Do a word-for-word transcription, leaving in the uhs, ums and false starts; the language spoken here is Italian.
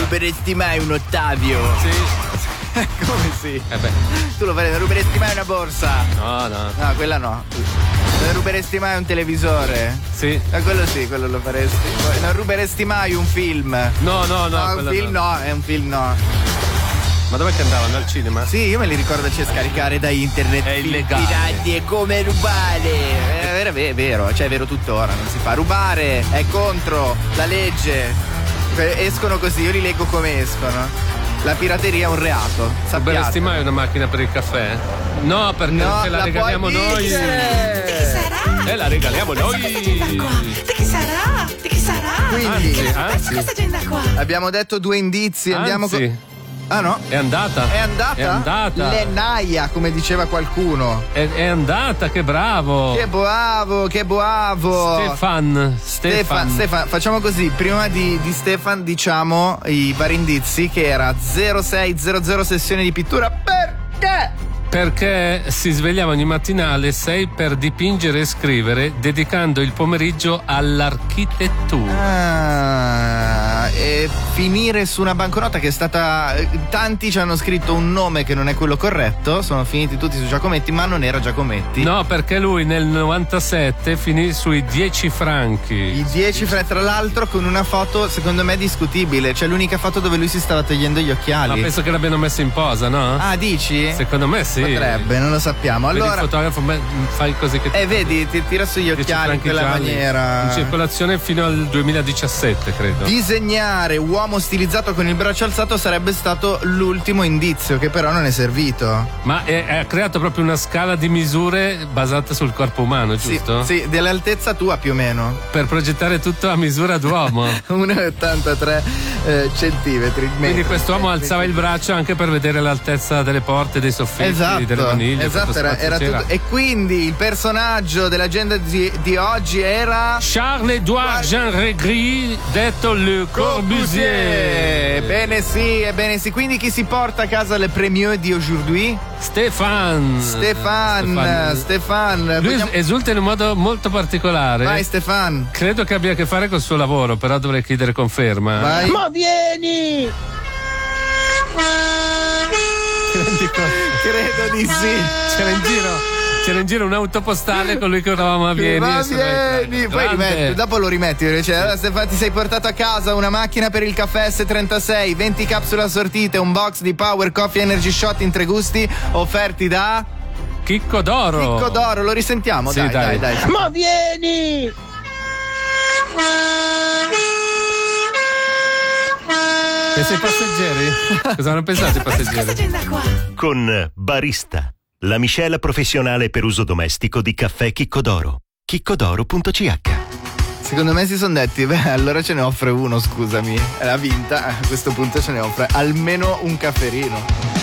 ruberesti mai un Ottavio? Sì. Come sì? Eh beh. Tu lo faresti, non ruberesti mai una borsa? No, no. No, quella no. Non ruberesti mai un televisore? Sì. No, quello sì, quello lo faresti. Non ruberesti mai un film? No, no, no. No, un film no. no, è un film no. Ma dov'è che andavano? Al cinema? Sì, io me li ricordo, c'è scaricare da internet. È illegale. Pirati, è come rubare. È vero, è vero, cioè è vero tuttora, non si fa. Rubare è contro la legge. Escono così, io li leggo come escono. La pirateria è un reato. Ruberesti mai una macchina per il caffè? No, perché no, la, la regaliamo noi. Di chi sarà? E la regaliamo noi. Questa agenda qua? Di chi sarà? Di chi sarà? Quindi, chi l'ha ah, persa sì. questa agenda qua? Abbiamo detto due indizi, andiamo Anzi, con... Ah no? è andata. È andata? È andata. Lenaia, come diceva qualcuno. È, è andata, che bravo. Che bravo, che bravo. Stefan. Stefan, Stefan. Stefan, facciamo così, prima di, di Stefan diciamo i vari indizi, che era zero sei zero zero sessione di pittura. Perché? Perché si svegliava ogni mattina alle sei per dipingere e scrivere, dedicando il pomeriggio all'architettura. Ah, e finire su una banconota che è stata... Tanti ci hanno scritto un nome che non è quello corretto, sono finiti tutti su Giacometti, ma non era Giacometti. No, perché lui nel novantasette finì sui dieci franchi. I dieci fra, tra l'altro con una foto secondo me discutibile, cioè l'unica foto dove lui si stava togliendo gli occhiali. Ma penso che l'abbiano messo in posa, no? Ah, dici? Secondo me sì. Potrebbe, non lo sappiamo. Vedi Allora, il fotografo, me- fai così che ti... eh, vedi, ti tira sugli dieci occhiali in franchi quella gialli, maniera. in circolazione fino al duemiladiciassette, credo. Disegnare uomo stilizzato con il braccio alzato sarebbe stato l'ultimo indizio, che però non è servito. Ma è- è- ha creato proprio una scala di misure basata sul corpo umano, Sì, giusto? sì, dell'altezza tua più o meno. Per progettare tutto a misura d'uomo. uno virgola ottantatré eh, centimetri. Quindi metri, quest'uomo metri. alzava il braccio anche per vedere l'altezza delle porte, dei soffitti, Esatto, delle maniglie. esatto, era, era tutto. E quindi il personaggio dell'agenda di, di oggi era Charles-Édouard Jean Régris, detto Le Corbusier. Ebbene sì, ebbene sì. Quindi chi si porta a casa le premio di aujourd'hui? Stefan. Stefan, Stefan. Lui Vogliamo... esulta in un modo molto particolare. Vai Stefan. Credo che abbia a che fare col suo lavoro, però dovrei chiedere conferma. Vai. Ma vieni! Credo di sì. C'era in giro. C'era in giro un autopostale con lui che urlavamo a Vieni. Ma e se ne- vieni, poi Grande. rimetti, dopo lo rimetti. Cioè, allora, Stefano, ti sei portato a casa una macchina per il caffè S trentasei, venti capsule assortite, un box di Power Coffee Energy Shot in tre gusti, offerti da Chicco d'oro. Chicco d'oro. Lo risentiamo, Sì, dai, dai. dai, dai. Ma vieni! Pensi ai passeggeri? Cosa hanno pensato i Questa passeggeri? agenda qua? Con Barista, la miscela professionale per uso domestico di caffè Chicco d'oro. chiccodoro punto c h. Secondo me si sono detti, beh, allora ce ne offre uno, scusami. L'ha vinta, a questo punto ce ne offre almeno un cafferino.